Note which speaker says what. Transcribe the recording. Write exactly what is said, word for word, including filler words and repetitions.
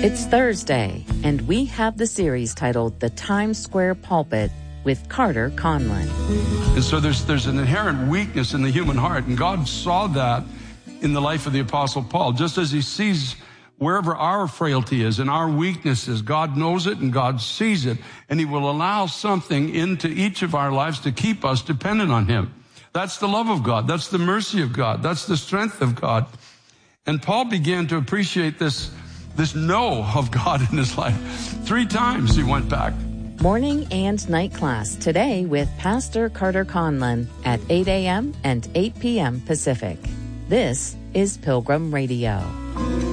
Speaker 1: It's Thursday, and we have the series titled The Times Square Pulpit with Carter Conlon.
Speaker 2: And so there's there's an inherent weakness in the human heart, and God saw that in the life of the Apostle Paul. Just as he sees wherever our frailty is and our weaknesses, God knows it and God sees it, and he will allow something into each of our lives to keep us dependent on him. That's the love of God. That's the mercy of God. That's the strength of God. And Paul began to appreciate this, this no of God in his life. Three times he went back.
Speaker 1: Morning and night class today with Pastor Carter Conlon at eight a.m. and eight p.m. Pacific. This is Pilgrim Radio.